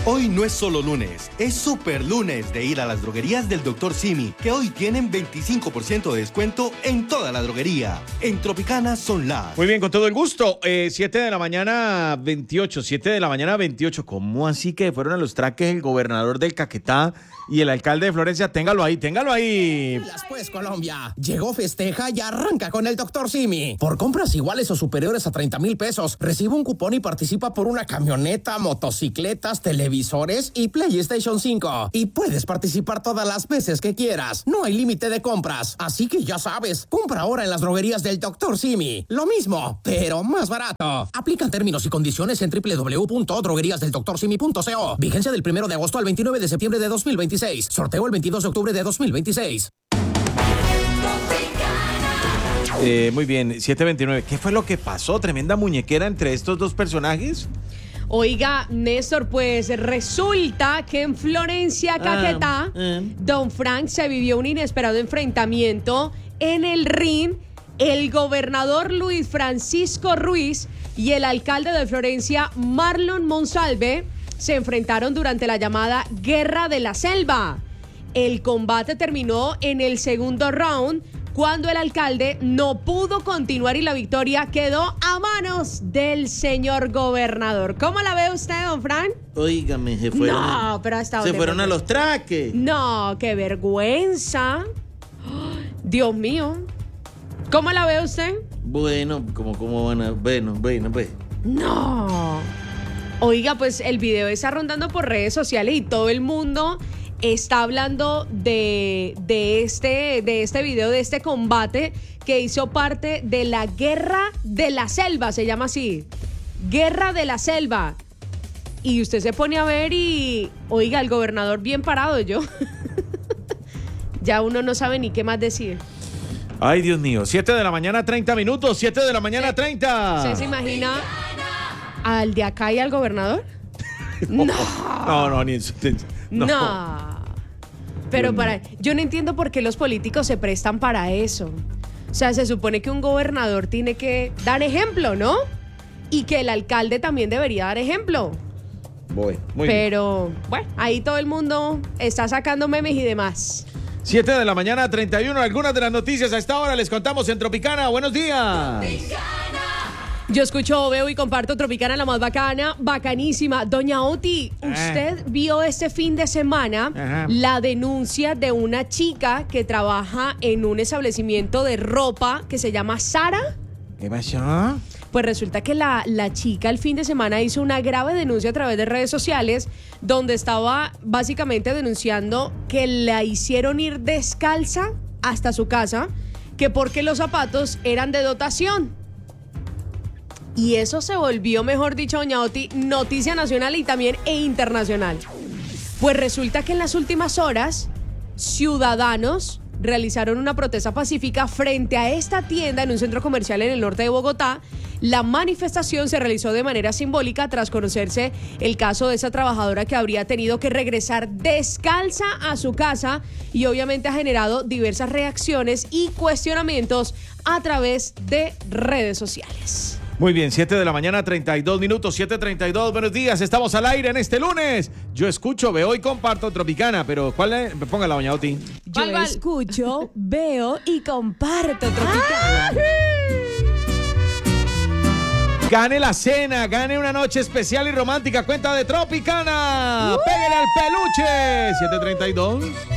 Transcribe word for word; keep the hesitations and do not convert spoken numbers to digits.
Hoy no es solo lunes, es super lunes de ir a las droguerías del doctor Simi, que hoy tienen veinticinco por ciento de descuento en toda la droguería. En Tropicana son las... Muy bien, con todo el gusto. Eh, siete de la mañana veintiocho, siete de la mañana veintiocho. ¿Cómo así que fueron a los traques el gobernador del Caquetá y el alcalde de Florencia? Téngalo ahí, téngalo ahí. Pues Colombia, llegó, festeja y arranca con el doctor Simi. Por compras iguales o superiores a treinta mil pesos, recibe un cupón y participa por una camioneta, motocicletas, televisores y PlayStation cinco. Y puedes participar todas las veces que quieras. No hay límite de compras. Así que ya sabes, compra ahora en las droguerías del doctor Simi. Lo mismo, pero más barato. Aplican términos y condiciones en doble u doble u doble u punto droguerías del doctor simi punto co. Vigencia del primero de agosto al veintinueve de septiembre de dos mil veintiséis. Sorteo el veintidós de octubre de dos mil veintiséis. Eh, muy bien, siete veintinueve. ¿Qué fue lo que pasó? ¿Tremenda muñequera entre estos dos personajes? Oiga, Néstor, pues resulta que en Florencia, Caquetá, Ah, eh. Don Frank se vivió un inesperado enfrentamiento en el ring. El gobernador Luis Francisco Ruiz y el alcalde de Florencia, Marlon Monsalve, se enfrentaron durante la llamada Guerra de la Selva. El combate terminó en el segundo round, cuando el alcalde no pudo continuar y la victoria quedó a manos del señor gobernador. ¿Cómo la ve usted, don Fran? Óigame, se fueron. No, pero hasta Se fueron a los traques. No, qué vergüenza. Dios mío. ¿Cómo la ve usted? Bueno, como cómo van a. Bueno, bueno, pues. No. Oiga, pues el video está rondando por redes sociales y todo el mundo está hablando de, de, este, de este video, de este combate que hizo parte de la Guerra de la Selva, se llama así. Guerra de la Selva. Y usted se pone a ver y, oiga, el gobernador bien parado, yo. Ya uno no sabe ni qué más decir. Ay, Dios mío. siete de la mañana, treinta minutos. siete de la mañana, treinta. ¿Usted se imagina al de acá y al gobernador? No. No. No, no, ni eso. No. No. Pero Dios para, yo no entiendo por qué los políticos se prestan para eso. O sea, se supone que un gobernador tiene que dar ejemplo, ¿no? Y que el alcalde también debería dar ejemplo. Voy, muy Pero, bueno, ahí todo el mundo está sacando memes y demás. siete de la mañana, treinta y uno. Algunas de las noticias a esta hora les contamos en Tropicana. Buenos días. Yo escucho, veo y comparto Tropicana, la más bacana, bacanísima. Doña Oti, ¿usted vio este fin de semana Ajá. la denuncia de una chica que trabaja en un establecimiento de ropa que se llama Sara? ¿Qué pasó? Pues resulta que la, la chica el fin de semana hizo una grave denuncia a través de redes sociales donde estaba básicamente denunciando que la hicieron ir descalza hasta su casa, que porque los zapatos eran de dotación. Y eso se volvió, mejor dicho, doña Oti, noticia nacional y también e internacional. Pues resulta que en las últimas horas, ciudadanos realizaron una protesta pacífica frente a esta tienda en un centro comercial en el norte de Bogotá. La manifestación se realizó de manera simbólica tras conocerse el caso de esa trabajadora que habría tenido que regresar descalza a su casa y obviamente ha generado diversas reacciones y cuestionamientos a través de redes sociales. Muy bien, siete de la mañana, treinta y dos minutos, siete treinta y dos. Buenos días, estamos al aire en este lunes. Yo escucho, veo y comparto Tropicana, pero ¿cuál es? Póngala, doña Oti. Yo escucho, veo y comparto Tropicana. Gane la cena, gane una noche especial y romántica. Cuenta de Tropicana. Uh. Pégale al peluche. siete treinta y dos.